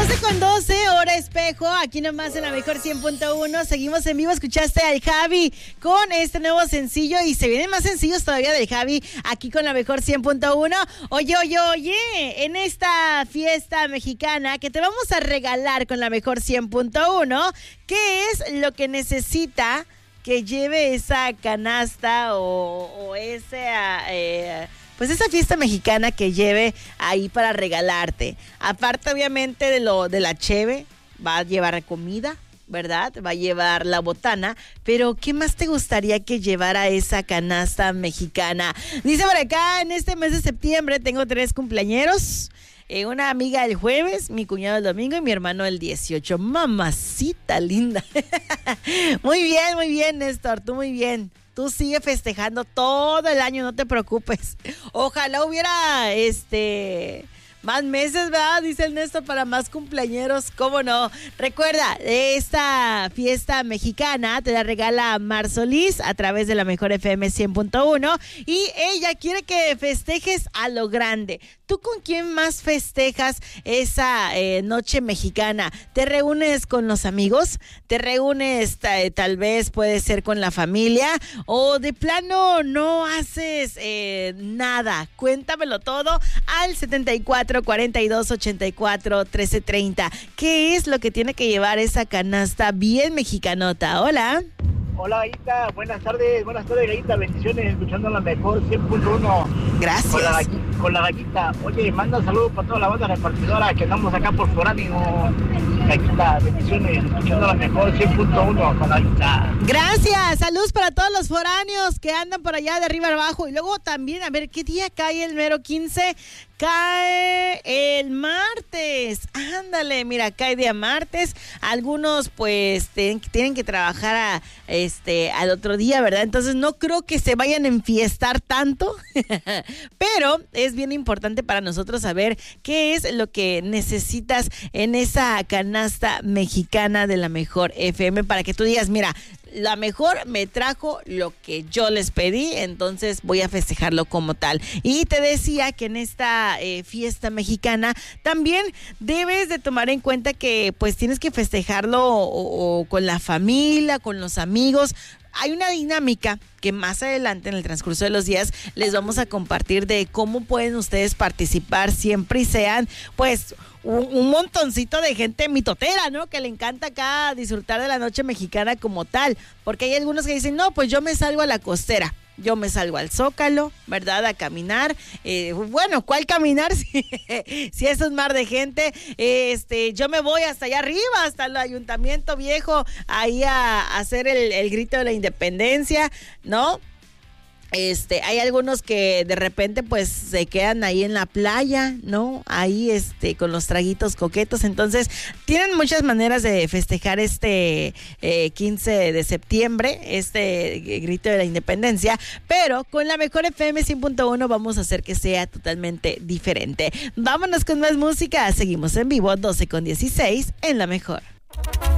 12:12, hora espejo, aquí nomás en la mejor 100.1. Seguimos en vivo, escuchaste al Javi con este nuevo sencillo y se vienen más sencillos todavía del Javi aquí con la mejor 100.1. Oye, en esta fiesta mexicana que te vamos a regalar con la mejor 100.1, ¿qué es lo que necesita que lleve esa canasta o ese... pues esa fiesta mexicana que lleve ahí para regalarte? Aparte, obviamente, de la cheve, va a llevar comida, ¿verdad? Va a llevar la botana, pero ¿qué más te gustaría que llevara esa canasta mexicana? Dice por acá, en este mes de septiembre tengo 3 cumpleañeros. Una amiga el jueves, mi cuñado el domingo y mi hermano el 18. Mamacita linda. Muy bien, Néstor, tú muy bien. Tú sigue festejando todo el año, no te preocupes. Ojalá hubiera más meses, ¿verdad? Dice el Néstor, para más cumpleañeros, ¿cómo no? Recuerda, esta fiesta mexicana te la regala Mar Solís a través de la mejor FM 100.1 y ella quiere que festejes a lo grande. ¿Tú con quién más festejas esa noche mexicana? ¿Te reúnes con los amigos? ¿Te reúnes tal vez puede ser con la familia? ¿O de plano no haces nada? Cuéntamelo todo al 74 42 84 13 30. ¿Qué es lo que tiene que llevar esa canasta bien mexicanota? Hola. Hola, Gallita, buenas tardes, Gallita, bendiciones, escuchando la mejor 100.1. Gracias. Con la Gallita. Oye, manda saludos para toda la banda repartidora que andamos acá por foráneo. Gallita, bendiciones, escuchando la mejor 100.1 con la Gallita. Gracias, saludos para todos los foráneos que andan por allá de arriba abajo. Y luego también, a ver, ¿qué día cae el mero 15? Cae el martes. Ándale, mira, cae día martes. Algunos pues tienen que trabajar al otro día, ¿verdad? Entonces no creo que se vayan a enfiestar tanto. Pero es bien importante para nosotros saber qué es lo que necesitas en esa canasta mexicana de la mejor FM para que tú digas, mira, la mejor me trajo lo que yo les pedí, entonces voy a festejarlo como tal. Y te decía que en esta fiesta mexicana también debes de tomar en cuenta que pues tienes que festejarlo o con la familia, con los amigos. Hay una dinámica que más adelante en el transcurso de los días les vamos a compartir de cómo pueden ustedes participar siempre y sean pues un montoncito de gente mitotera, ¿no? Que le encanta acá disfrutar de la noche mexicana como tal, porque hay algunos que dicen, no, pues yo me salgo a la costera. Yo me salgo al Zócalo, ¿verdad? A caminar. Bueno, ¿cuál caminar? Si es un mar de gente. Yo me voy hasta allá arriba, hasta el Ayuntamiento Viejo, ahí a hacer el grito de la independencia, ¿no? Hay algunos que de repente pues se quedan ahí en la playa, ¿no? Ahí con los traguitos coquetos. Entonces tienen muchas maneras de festejar 15 de septiembre, grito de la independencia, pero con la mejor FM 100.1 vamos a hacer que sea totalmente diferente. Vámonos con más música, seguimos en vivo 12:16 en la mejor.